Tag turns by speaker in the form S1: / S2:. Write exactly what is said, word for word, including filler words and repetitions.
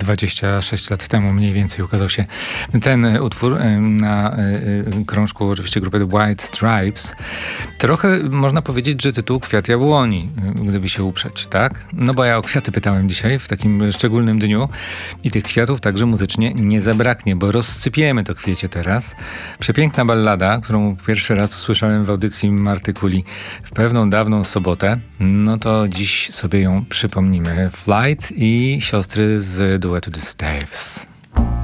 S1: dwadzieścia sześć lat temu mniej więcej ukazał się ten utwór na krążku oczywiście grupy The White Stripes. Trochę można powiedzieć, że tytuł Kwiat Jabłoni, gdyby się uprzeć, tak? No bo ja o kwiaty pytałem dzisiaj w takim szczególnym dniu i tych kwiatów także muzycznie nie zabraknie, bo rozsypiemy to kwiecie teraz. Przepiękna ballada, którą pierwszy raz usłyszałem w audycji Marty Kuli w pewną dawną sobotę, no to dziś sobie ją przypomnimy. Flight i siostry z duetu The Staves.